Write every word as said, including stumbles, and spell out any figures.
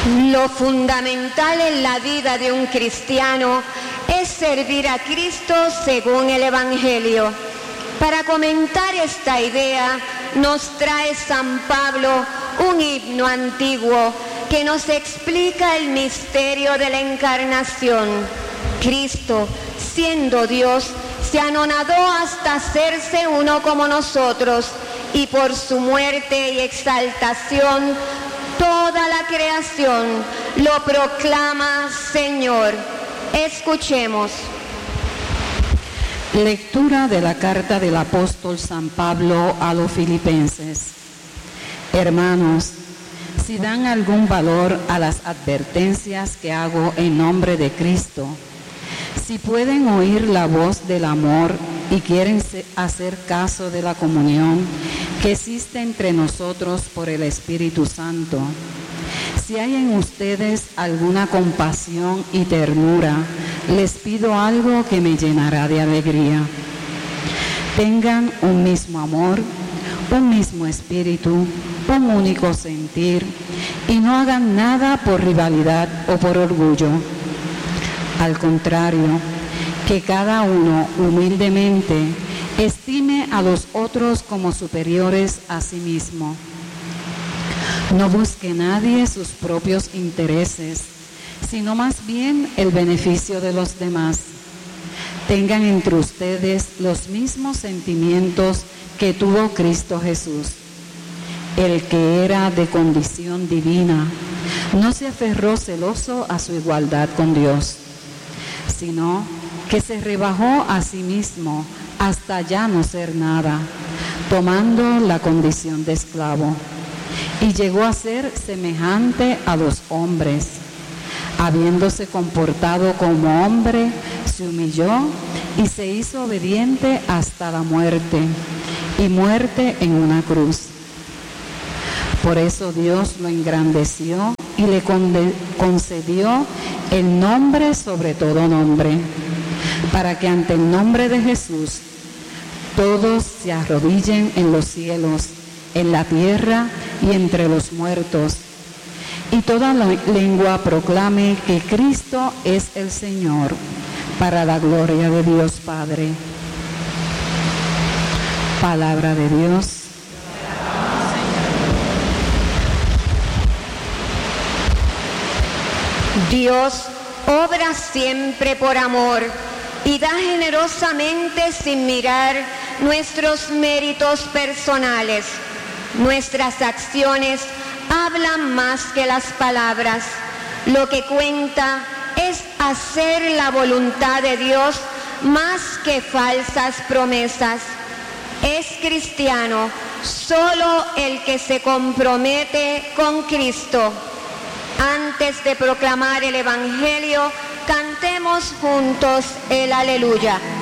Lo fundamental en la vida de un cristiano es servir a Cristo según el Evangelio. Para comentar esta idea, nos trae San Pablo un himno antiguo que nos explica el misterio de la encarnación. Cristo, siendo Dios, se anonadó hasta hacerse uno como nosotros, y por su muerte y exaltación, toda la creación lo proclama Señor. Escuchemos. Lectura de la carta del apóstol San Pablo a los filipenses. Hermanos, si dan algún valor a las advertencias que hago en nombre de Cristo, si pueden oír la voz del amor y quieren hacer caso de la comunión que existe entre nosotros por el Espíritu Santo, si hay en ustedes alguna compasión y ternura, les pido algo que me llenará de alegría. Tengan un mismo amor, un mismo espíritu, un único sentir, y no hagan nada por rivalidad o por orgullo. Al contrario, que cada uno humildemente estime a los otros como superiores a sí mismo. No busque nadie sus propios intereses, sino más bien el beneficio de los demás. Tengan entre ustedes los mismos sentimientos que tuvo Cristo Jesús. El que era de condición divina no se aferró celoso a su igualdad con Dios, sino que se rebajó a sí mismo hasta ya no ser nada, tomando la condición de esclavo, y llegó a ser semejante a los hombres. Habiéndose comportado como hombre, se humilló y se hizo obediente hasta la muerte, y muerte en una cruz. Por eso Dios lo engrandeció y le concedió el nombre sobre todo nombre, para que ante el nombre de Jesús todos se arrodillen en los cielos, en la tierra y entre los muertos, y toda la lengua proclame que Cristo es el Señor, para la gloria de Dios Padre. Palabra de Dios. Dios obra siempre por amor y da generosamente sin mirar nuestros méritos personales. Nuestras acciones hablan más que las palabras. Lo que cuenta es hacer la voluntad de Dios más que falsas promesas. Es cristiano solo el que se compromete con Cristo. Antes de proclamar el Evangelio, cantemos juntos el Aleluya.